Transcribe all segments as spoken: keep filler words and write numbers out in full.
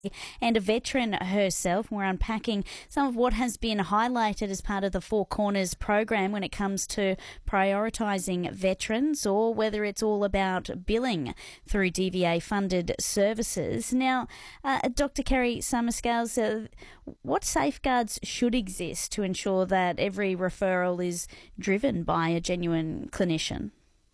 and a veteran herself. We're unpacking some of what has been highlighted as part of the Four Corners program when it comes to prioritising veterans, or whether it's all about billing through D V A-funded services. Now, uh, Doctor Kerry Summerscales, uh, what safeguards should exist to ensure that every referral is driven by a genuine clinician?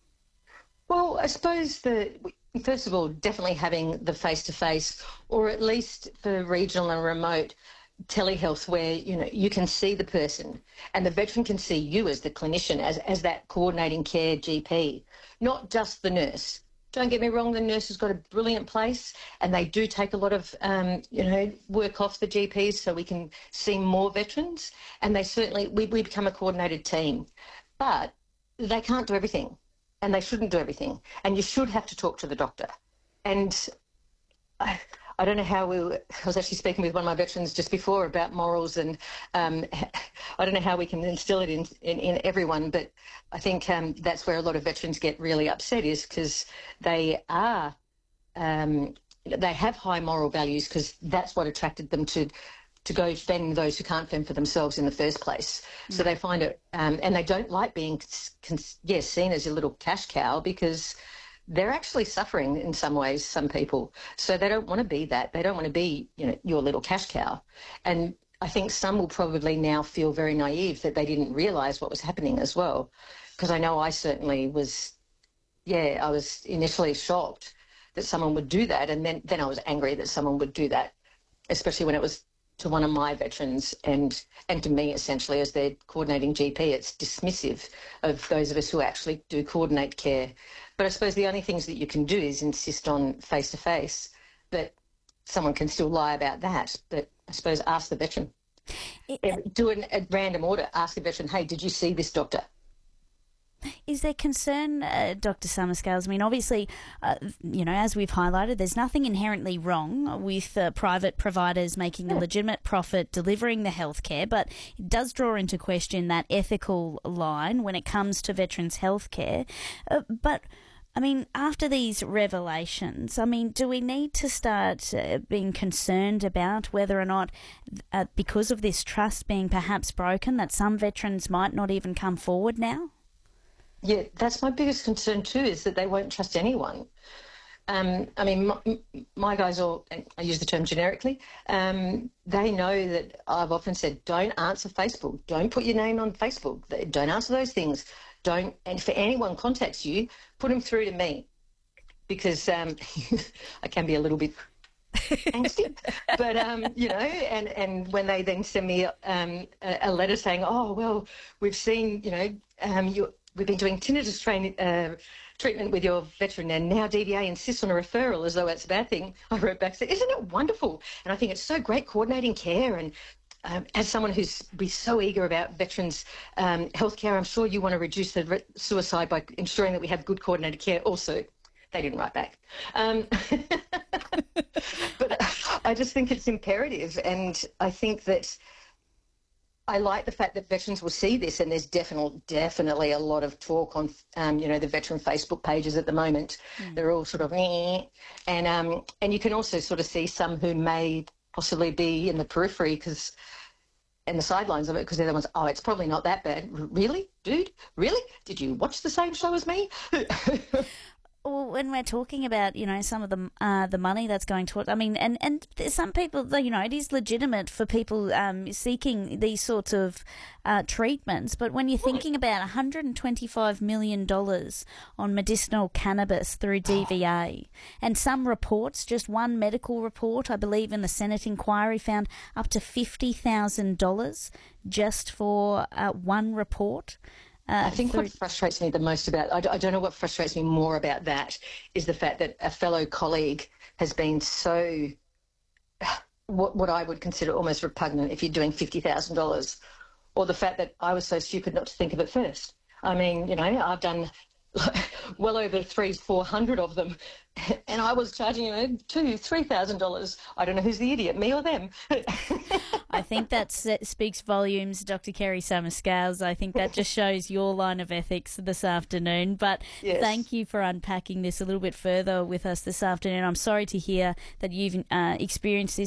Well, I suppose the first of all, definitely having the face-to-face, or at least for regional and remote telehealth, where you know you can see the person and the veteran can see you as the clinician, as as that coordinating care G P, not just the nurse. Don't get me wrong, the nurse has got a brilliant place, and they do take a lot of um, you know work off the G Ps so we can see more veterans, and they certainly we we become a coordinated team, but they can't do everything. And they shouldn't do everything. And you should have to talk to the doctor. And I, I don't know how we were, I was actually speaking with one of my veterans just before about morals, and um, I don't know how we can instill it in, in, in everyone, but I think um, that's where a lot of veterans get really upset, is because they are, um, they have high moral values, because that's what attracted them to to go fend those who can't fend for themselves in the first place. Mm. So they find it, um, and they don't like being, cons- yes, seen as a little cash cow, because they're actually suffering in some ways, some people. So they don't want to be that. They don't want to be, you know, your little cash cow. And I think some will probably now feel very naive that they didn't realise what was happening as well. Because I know I certainly was, yeah, I was initially shocked that someone would do that, and then, then I was angry that someone would do that, especially when it was to one of my veterans and and to me, essentially, as their coordinating G P. It's dismissive of those of us who actually do coordinate care. But I suppose the only things that you can do is insist on face-to-face, but someone can still lie about that. But I suppose ask the veteran. It, do an, a random order. Ask the veteran, hey, did you see this doctor? Is there concern, uh, Doctor Summerscales? I mean, obviously, uh, you know, as we've highlighted, there's nothing inherently wrong with uh, private providers making a legitimate profit delivering the healthcare, but it does draw into question that ethical line when it comes to veterans' healthcare. Uh, but I mean, after these revelations, I mean, do we need to start uh, being concerned about whether or not, uh, because of this trust being perhaps broken, that some veterans might not even come forward now? Yeah, that's my biggest concern too, is that they won't trust anyone. Um, I mean, my, my guys all, and I use the term generically, um, they know that I've often said, don't answer Facebook. Don't put your name on Facebook. Don't answer those things. Don't, and if anyone contacts you, put them through to me, because um, I can be a little bit angsty. But, um, you know, and, and when they then send me um, a, a letter saying, oh, well, we've seen, you know, um, you we've been doing tinnitus train, uh, treatment with your veteran, and now D V A insists on a referral as though it's a bad thing. I wrote back, said, isn't it wonderful? And I think it's so great coordinating care. And um, as someone who's be so eager about veterans' um, healthcare, I'm sure you want to reduce the re- suicide by ensuring that we have good coordinated care also. They didn't write back. Um, but I just think it's imperative, and I think that I like the fact that veterans will see this, and there's definitely, definitely a lot of talk on, um, you know, the veteran Facebook pages at the moment. Mm. They're all sort of, eh. and um, and you can also sort of see some who may possibly be in the periphery, because, in the sidelines of it, because they're the ones, oh, it's probably not that bad. R- really, dude? Really? Did you watch the same show as me? Well, when we're talking about, you know, some of the uh, the money that's going toward, I mean, and, and some people, you know, it is legitimate for people um, seeking these sorts of uh, treatments, but when you're thinking about one hundred twenty-five million dollars on medicinal cannabis through D V A, and some reports, just one medical report, I believe in the Senate inquiry, found up to fifty thousand dollars just for uh, one report. Uh, I think through... what frustrates me the most about, I, I don't know what frustrates me more about that, is the fact that a fellow colleague has been so, what, what I would consider almost repugnant if you're doing fifty thousand dollars, or the fact that I was so stupid not to think of it first. I mean, you know, I've done well over three, four hundred of them, and I was charging, you know, two, three thousand dollars. I don't know who's the idiot, me or them. I think that speaks volumes, Doctor Kerry Sommer-Scales. I think that just shows your line of ethics this afternoon. But yes. Thank you for unpacking this a little bit further with us this afternoon. I'm sorry to hear that you've uh, experienced this.